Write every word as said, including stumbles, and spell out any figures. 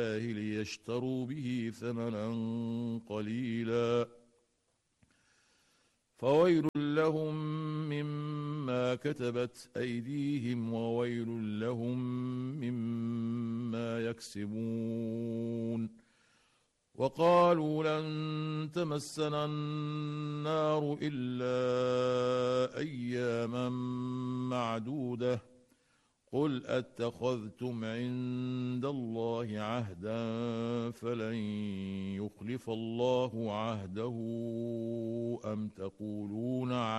ليشتروا به ثمنا قليلا فويل لهم مما كتبت أيديهم وويل لهم مما يكسبون. وقالوا لن تمسنا النار إلا أياما معدودة قل أتخذتم عند الله عهدا فلن يخلف الله عهده أم تقولون